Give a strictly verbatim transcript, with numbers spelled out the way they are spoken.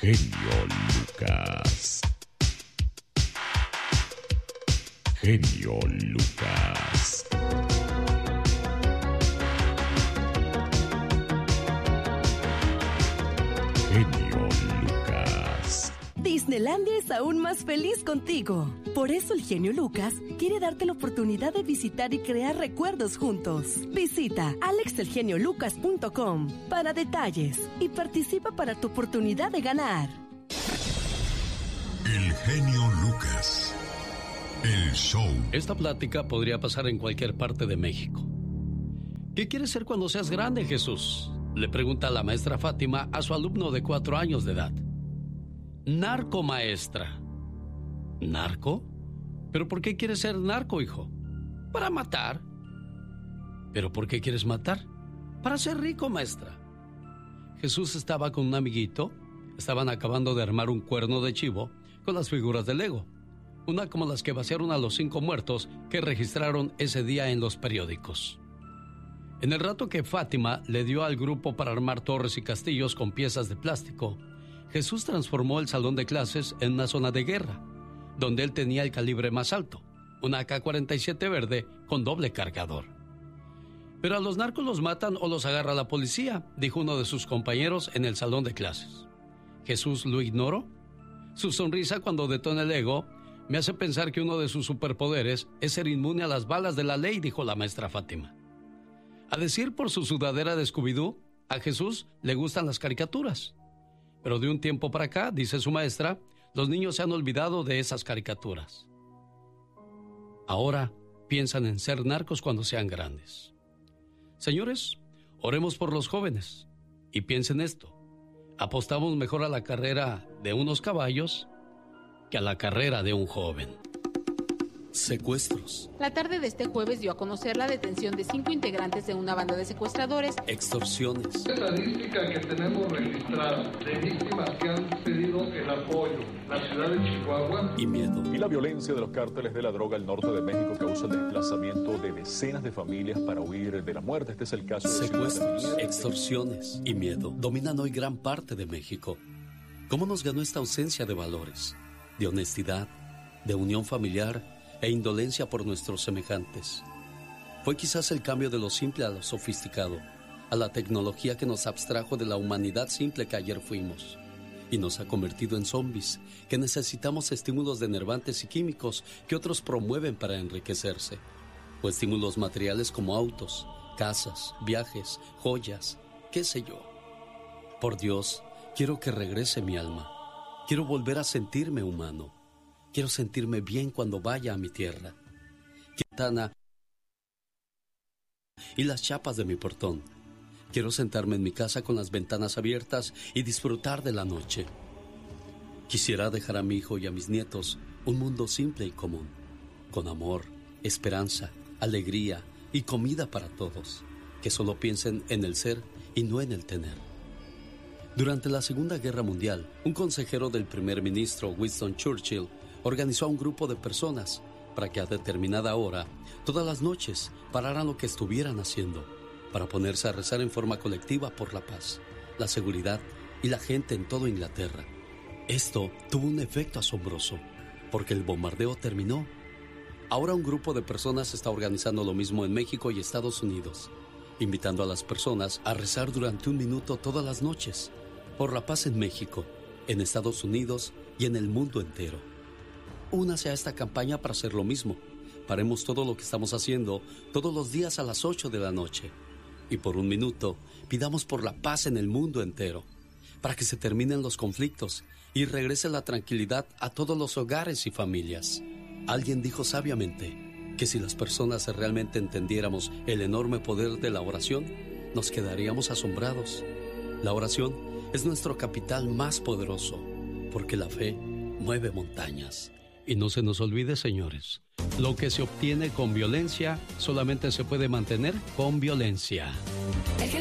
genio Lucas. Genio Lucas. Genio Lucas. Disneylandia es aún más feliz contigo. Por eso el genio Lucas quiere darte la oportunidad de visitar y crear recuerdos juntos. Visita alex el genio lucas punto com para detalles y participa para tu oportunidad de ganar. El genio Lucas. El show. Esta plática podría pasar en cualquier parte de México. ¿Qué quieres ser cuando seas grande, Jesús?, le pregunta la maestra Fátima a su alumno de cuatro años de edad. Narco, maestra. ¿Narco? ¿Pero por qué quieres ser narco, hijo? Para matar. ¿Pero por qué quieres matar? Para ser rico, maestra. Jesús estaba con un amiguito. Estaban acabando de armar un cuerno de chivo con las figuras de Lego. Una como las que vaciaron a los cinco muertos que registraron ese día en los periódicos. En el rato que Fátima le dio al grupo para armar torres y castillos con piezas de plástico, Jesús transformó el salón de clases en una zona de guerra, donde él tenía el calibre más alto, una A K cuarenta y siete verde con doble cargador. Pero a los narcos los matan o los agarra la policía, dijo uno de sus compañeros en el salón de clases. ¿Jesús lo ignoró? Su sonrisa cuando detona el ego me hace pensar que uno de sus superpoderes es ser inmune a las balas de la ley, dijo la maestra Fátima. A decir por su sudadera de Scooby-Doo, a Jesús le gustan las caricaturas. Pero de un tiempo para acá, dice su maestra, los niños se han olvidado de esas caricaturas. Ahora piensan en ser narcos cuando sean grandes. Señores, oremos por los jóvenes y piensen esto. Apostamos mejor a la carrera de unos caballos que a la carrera de un joven. Secuestros. La tarde de este jueves dio a conocer la detención de cinco integrantes de una banda de secuestradores. Extorsiones. Estadística que tenemos registrada de víctimas que han pedido el apoyo. La ciudad de Chihuahua. Y miedo. Y la violencia de los cárteles de la droga al norte de México causa el desplazamiento de decenas de familias para huir de la muerte. Este es el caso de Secuestros, extorsiones y miedo dominan hoy gran parte de México. ¿Cómo nos ganó esta ausencia de valores, de honestidad, de unión familiar e indolencia por nuestros semejantes? Fue quizás el cambio de lo simple a lo sofisticado, a la tecnología que nos abstrajo de la humanidad simple que ayer fuimos y nos ha convertido en zombies que necesitamos estímulos denervantes y químicos que otros promueven para enriquecerse, o estímulos materiales como autos, casas, viajes, joyas, qué sé yo. Por Dios, quiero que regrese mi alma. Quiero volver a sentirme humano. Quiero sentirme bien cuando vaya a mi tierra. Quintana y las chapas de mi portón. Quiero sentarme en mi casa con las ventanas abiertas y disfrutar de la noche. Quisiera dejar a mi hijo y a mis nietos un mundo simple y común, con amor, esperanza, alegría y comida para todos, que solo piensen en el ser y no en el tener. Durante la Segunda Guerra Mundial, un consejero del primer ministro Winston Churchill organizó a un grupo de personas para que a determinada hora, todas las noches, pararan lo que estuvieran haciendo, para ponerse a rezar en forma colectiva por la paz, la seguridad y la gente en toda Inglaterra. Esto tuvo un efecto asombroso, porque el bombardeo terminó. Ahora un grupo de personas está organizando lo mismo en México y Estados Unidos, invitando a las personas a rezar durante un minuto todas las noches, por la paz en México, en Estados Unidos y en el mundo entero. Únase a esta campaña para hacer lo mismo. Paremos todo lo que estamos haciendo todos los días a las ocho de la noche. Y por un minuto pidamos por la paz en el mundo entero, para que se terminen los conflictos y regrese la tranquilidad a todos los hogares y familias. Alguien dijo sabiamente que si las personas realmente entendiéramos el enorme poder de la oración, nos quedaríamos asombrados. La oración es nuestro capital más poderoso, porque la fe mueve montañas. Y no se nos olvide, señores, lo que se obtiene con violencia solamente se puede mantener con violencia. El